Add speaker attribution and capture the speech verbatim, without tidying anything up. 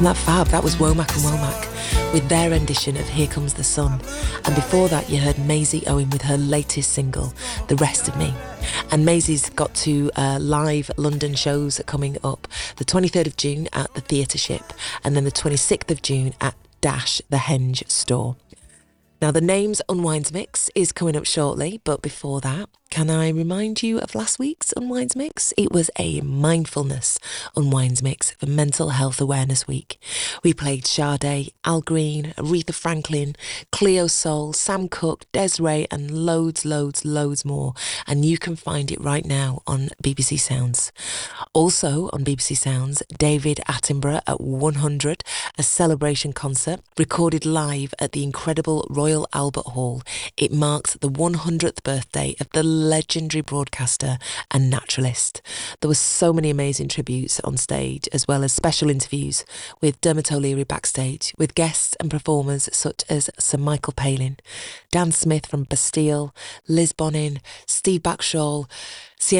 Speaker 1: Isn't that fab? That was Womack and Womack with their rendition of Here Comes the Sun. And before that, you heard Maisie Owen with her latest single, The Rest of Me. And Maisie's got two uh, live London shows coming up, the twenty-third of June at the Theatre Ship, and then the twenty-sixth of June at Dash, the Henge store. Now, the Names Unwinds Mix is coming up shortly, but before that, can I remind you of last week's Unwinds Mix? It was a mindfulness Unwinds Mix for Mental Health Awareness Week. We played Sade, Al Green, Aretha Franklin, Cleo Sol, Sam Cooke, Des'ree, and loads, loads, loads more. And you can find it right now on B B C Sounds. Also on B B C Sounds, David Attenborough at one hundred, a celebration concert recorded live at the incredible Royal Albert Hall. It marks the one hundredth birthday of the legendary broadcaster and naturalist. There were so many amazing tributes on stage, as well as special interviews with Dermot O'Leary backstage, with guests and performers such as Sir Michael Palin, Dan Smith from Bastille, Liz Bonin, Steve Backshall,